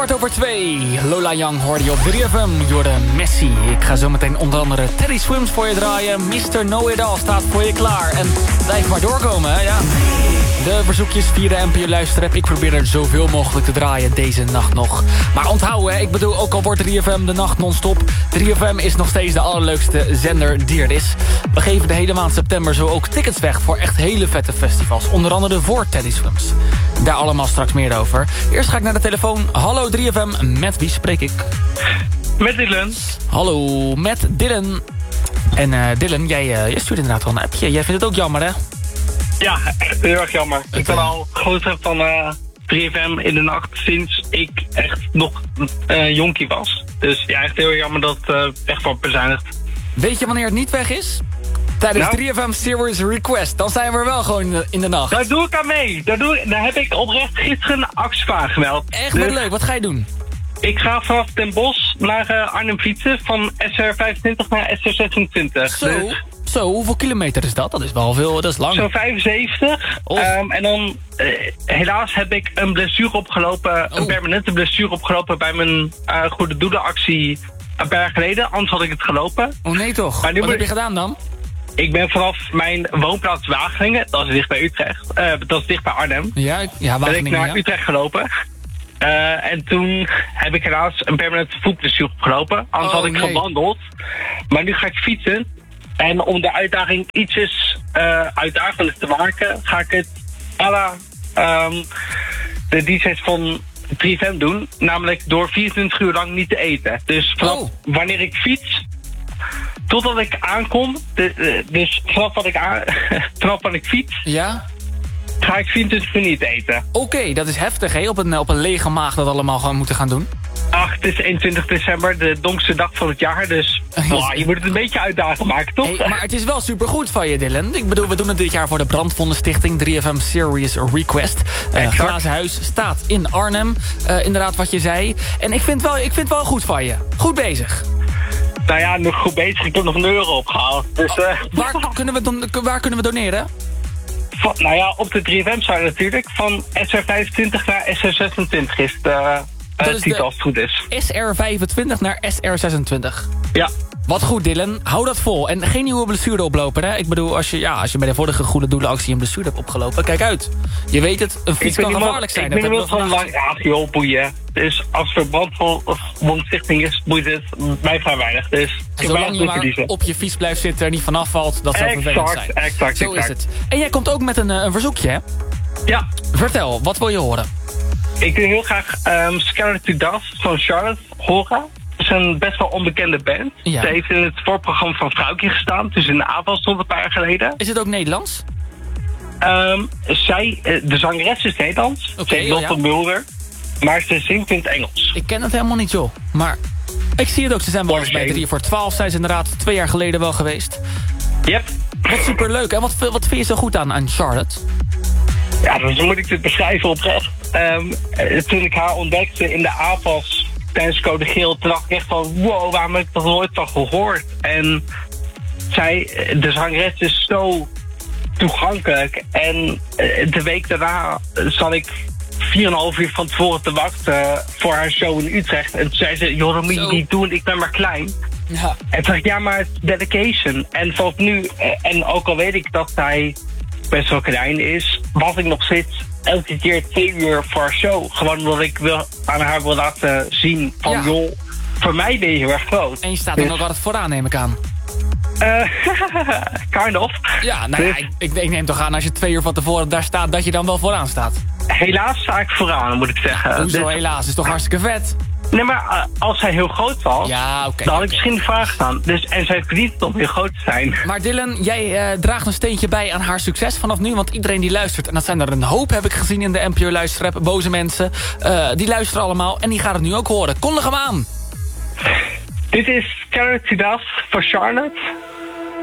2:15. Lola Young hoorde je op 3FM. Jordan Messi. Ik ga zo meteen onder andere Teddy Swims voor je draaien. Mr. Know It All staat voor je klaar. En blijf maar doorkomen, hè? Ja. De verzoekjes via de NPO Luisterapp. Ik probeer er zoveel mogelijk te draaien deze nacht nog. Maar onthoud, hè, ik bedoel, ook al wordt 3FM de nacht non-stop. 3FM is nog steeds de allerleukste zender die er is. We geven de hele maand september zo ook tickets weg voor echt hele vette festivals. Onder andere voor Teddy Swims. Daar allemaal straks meer over. Eerst ga ik naar de telefoon. Hallo 3FM, met wie spreek ik? Met Dylan. Hallo, met Dylan. En Dylan, jij stuurt inderdaad wel een appje. Jij vindt het ook jammer, hè? Ja, heel erg jammer. Ik ben al groot van 3FM in de nacht sinds ik echt nog jonkie was. Dus ja, echt heel jammer dat het echt wordt bezuinigd. Weet je wanneer het niet weg is? Tijdens 3FM Series Request. Dan zijn we er wel gewoon in de nacht. Daar doe ik aan mee. Daar heb ik oprecht gisteren een actie van aangemeld. Echt wat leuk. Wat ga je doen? Ik ga vanaf Den Bosch naar Arnhem fietsen. Van SR25 naar SR26. Zo, hoeveel kilometer is dat? Dat is wel veel, dat is lang. Zo'n 75. En dan, helaas heb ik een blessure opgelopen. Een permanente blessure opgelopen bij mijn goede doelenactie een paar jaar geleden. Anders had ik het gelopen. Oh nee toch? Wat heb je gedaan dan? Ik ben vanaf mijn woonplaats Wageningen, dat is dicht bij Utrecht. Dat is dicht bij Arnhem. Ja, Wageningen, ben ik naar Utrecht gelopen. En toen heb ik helaas een permanente voetblessure opgelopen. Anders had ik gewandeld. Maar nu ga ik fietsen. En om de uitdaging ietsjes uitdagender te maken, ga ik het à la de DJ's van 3FM doen. Namelijk door 24 uur lang niet te eten. Dus vanaf wanneer ik fiets, totdat ik aankom, dus vanaf wat ik fiets, ja? Ga ik 24 uur niet eten. Oké, dat is heftig, hè? Op een lege maag dat allemaal gaan moeten gaan doen. Ach, het is 21 december, de donkste dag van het jaar, dus je moet het een beetje uitdagend maken, toch? Hey, maar het is wel supergoed van je, Dylan. Ik bedoel, we doen het dit jaar voor de Brandwondenstichting 3FM Series Request. Glazen Huis staat in Arnhem, inderdaad wat je zei. En ik vind het wel goed van je. Goed bezig. Nou ja, nog goed bezig. Ik heb nog €1 opgehaald. Dus, waar kunnen we doneren? Nou ja, op de 3FM-site natuurlijk. Van SR25 naar SR26 is de titel als het goed is. SR25 naar SR26. Ja. Wat goed, Dylan. Hou dat vol. En geen nieuwe blessure oplopen, hè? Ik bedoel, als je bij de vorige goede doelenactie een blessure hebt opgelopen, kijk uit. Je weet het, een fiets kan gevaarlijk zijn. Ik ben iemand van lang, joh, boeien. Dus als er brandwondstichting is, boeit het mij vrij weinig. Dus zolang je maar op je fiets blijft zitten, er niet vanaf valt, dat zou vervelend zijn. Exact. Zo is het. En jij komt ook met een verzoekje, hè? Ja. Vertel, wat wil je horen? Ik wil heel graag Scared to Dust van Charlotte horen. Het is een best wel onbekende band. Ja. Ze heeft in het voorprogramma van Vrouwtje gestaan. Dus in de AVAL stond een paar jaar geleden. Is het ook Nederlands? De zangeres is Nederlands. Ze heet Lotte Mulder. Maar ze zingt in het Engels. Ik ken het helemaal niet, joh. Maar ik zie het ook. Ze zijn wel eens bij 3 voor 12. Zijn ze inderdaad 2 jaar geleden wel geweest. Yep. Wat superleuk. En wat vind je zo goed aan Charlotte? Ja, dan moet ik het beschrijven oprecht. Toen ik haar ontdekte in de AVAS tijdens Code Geel, toen dacht ik echt van, wow, waarom heb ik dat nooit van gehoord? En de zangeres is zo toegankelijk. En de week daarna zat ik 4,5 uur van tevoren te wachten voor haar show in Utrecht. En toen zei ze, joh, dat moet je niet doen, ik ben maar klein. Ja. En toen dacht ik, ja, maar het is dedication. En vanaf nu, en ook al weet ik dat zij best wel klein is, was ik nog steeds elke keer 2 uur voor haar show. Gewoon omdat ik aan haar wil laten zien van, joh, voor mij ben je heel erg groot. En je staat dan ook altijd vooraan, neem ik aan. Kind of. Ja, nou ja, ik neem toch aan als je 2 uur van tevoren daar staat, dat je dan wel vooraan staat. Helaas sta ik vooraan, moet ik zeggen. Hoezo helaas? Is toch hartstikke vet? Nee, maar als zij heel groot was, dan had ik misschien de vraag staan. Dus, en zij verdient het om heel groot te zijn. Maar Dylan, jij draagt een steentje bij aan haar succes vanaf nu. Want iedereen die luistert, en dat zijn er een hoop, heb ik gezien in de NPO-luisterapp. Boze mensen, die luisteren allemaal en die gaan het nu ook horen. Kondig hem aan! Dit is Charity Das voor Charlotte.